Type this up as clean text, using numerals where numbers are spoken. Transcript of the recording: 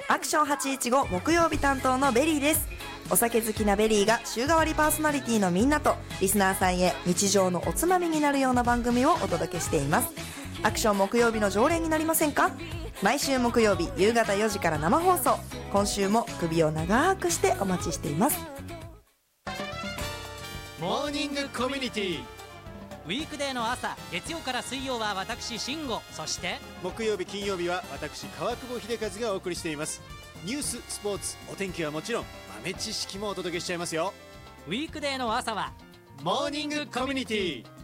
アクション815木曜日担当のベリーです。お酒好きなベリーが週替わりパーソナリティのみんなとリスナーさんへ日常のおつまみになるような番組をお届けしています。アクション木曜日の常連になりませんか？毎週木曜日夕方4時から生放送。今週も首を長くしてお待ちしています。 モーニングコミュニティ。 ウィークデーの朝、月曜から水曜は私慎吾、そして木曜日金曜日は私川久保秀和がお送りしています。ニュース、スポーツ、お天気はもちろん豆知識もお届けしちゃいますよ。 ウィークデーの朝はモーニングコミュニティ。